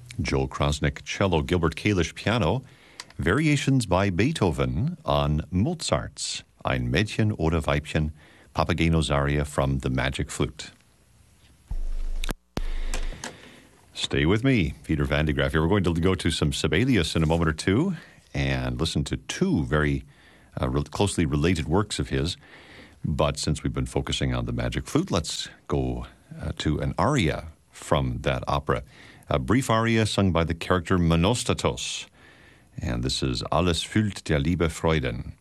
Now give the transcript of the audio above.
Joel Krosnick, cello, Gilbert Kalish, piano. Variations by Beethoven on Mozart's Ein Mädchen oder Weibchen, Papageno's aria from The Magic Flute. Stay with me, Peter Van de Graaff here. We're going to go to some Sibelius in a moment or two and listen to two very closely related works of his. But since we've been focusing on The Magic Flute, let's go to an aria from that opera. A brief aria sung by the character Monostatos. And this is Alles füllt der Liebe Freuden.